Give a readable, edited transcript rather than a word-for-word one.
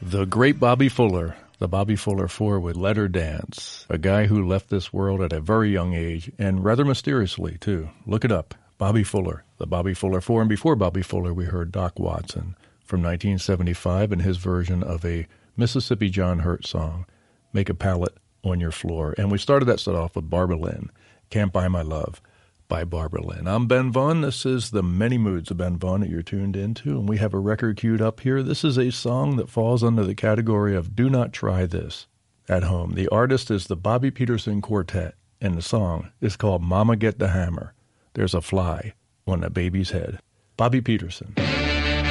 The great Bobby Fuller, the Bobby Fuller Four with Let Her Dance, a guy who left this world at a very young age, and rather mysteriously, too. Look it up, Bobby Fuller, the Bobby Fuller Four. And before Bobby Fuller, we heard Doc Watson from 1975 and his version of a Mississippi John Hurt song, Make a Pallet on Your Floor. And we started that set off with Barbara Lynn, Can't Buy My Love by Barbara Lynn. I'm Ben Vaughn. This is the Many Moods of Ben Vaughn that you're tuned into, and we have a record queued up here. This is a song that falls under the category of Do Not Try This at Home. The artist is the Bobby Peterson Quartet, and the song is called Mama Get the Hammer. There's a fly on a baby's head. Bobby Peterson.